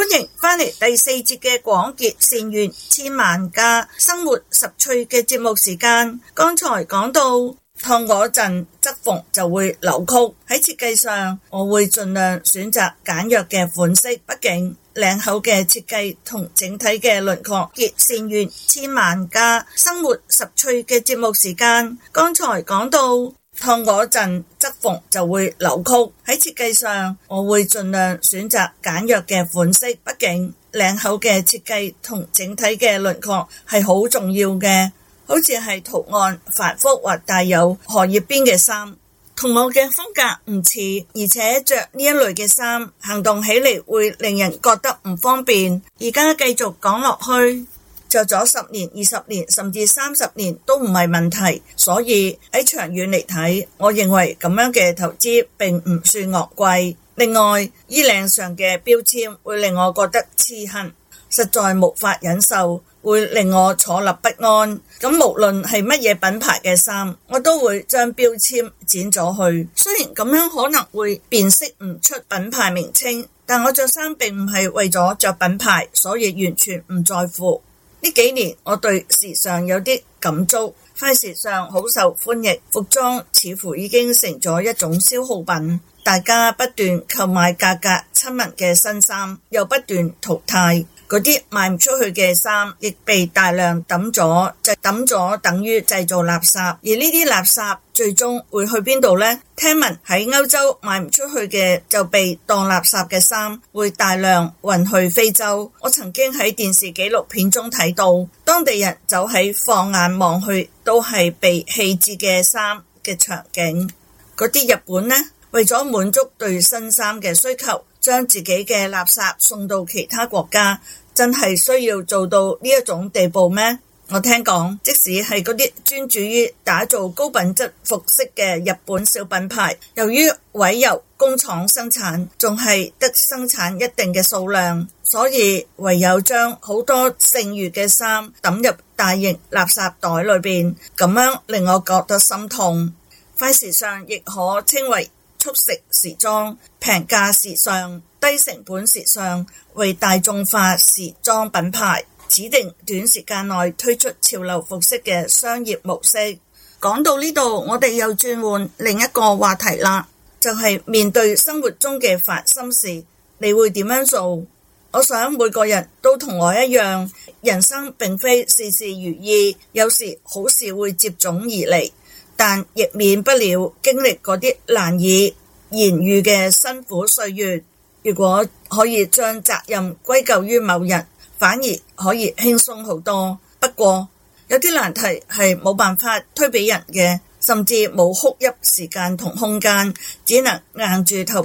歡迎返嚟第四節嘅廣結善緣千萬家生活十趣嘅節目時間。剛才講到燙嗰陣側縫就會扭曲，喺設計上我會盡量選擇簡約嘅款式，畢竟領口嘅設計同整體嘅輪廓。結善緣千萬家生活十趣嘅節目時間。剛才講到燙嗰陣側縫就會扭曲，喺設計上我會盡量選擇簡約嘅款式，畢竟領口嘅設計同整體嘅輪廓係好重要嘅。好似係圖案繁複或帶有荷葉邊嘅衫，同我嘅風格唔似，而且着呢一類嘅衫行動起嚟會令人覺得唔方便。而家繼續講落去，着咗10年、20年甚至30年都唔係問題，所以喺長遠嚟睇，我認為咁樣嘅投資並唔算昂貴。另外，衣領上嘅標籤會令我覺得刺痕，實在無法忍受，會令我坐立不安。咁無論係乜嘢品牌嘅衫，我都會將標籤剪咗去。雖然咁樣可能會辨識唔出品牌名稱，但我着衫並唔係為咗着品牌，所以完全唔在乎。呢幾年我對時尚有啲感觸，快時尚好受歡迎，服裝似乎已經成咗一種消耗品，大家不斷購買價格親民嘅新衫，又不斷淘汰。嗰啲賣唔出去嘅衫亦被大量抌咗，就抌咗等於製造垃圾。而呢啲垃圾最終會去邊度呢？聽聞喺歐洲賣唔出去嘅就被當垃圾嘅衫會大量運去非洲。我曾經喺電視紀錄片中睇到，當地人走喺放眼望去都係被棄置嘅衫嘅場景。嗰啲日本呢，為咗滿足對新衫嘅需求，將自己嘅垃圾送到其他國家，真係需要做到呢一種地步咩？我聽講，即使係嗰啲專注於打造高品質服飾嘅日本小品牌，由於委由工廠生產，仲係得生產一定嘅數量，所以唯有將好多剩餘嘅衫抌入大型垃圾袋裏邊，咁樣令我覺得心痛。快時尚亦可稱為速食時裝、平價時尚、低成本時尚，為大眾化時裝品牌指定短時間內推出潮流服飾嘅商業模式。講到呢度，我哋又轉換另一個話題啦，就係面對生活中嘅煩心事，你會點樣做？我想每個人都同我一樣，人生並非事事如意，有時好事會接踵而嚟，但亦免不了經歷嗰啲難以言喻嘅辛苦歲月。如果可以將責任歸咎於某人，反而可以輕鬆好多。不過有啲難題係冇辦法推俾人嘅，甚至冇哭泣時間同空間，只能硬住頭